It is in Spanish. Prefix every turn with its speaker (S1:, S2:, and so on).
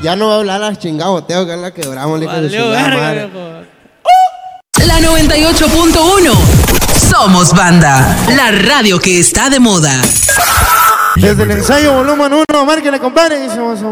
S1: Ya no va a hablar las chingados, Teo, que la quebramos.
S2: Valió verga,
S3: La 98.1. Somos Banda, la radio que está de moda.
S4: Desde el ensayo volumen 1, márquenle, compadre.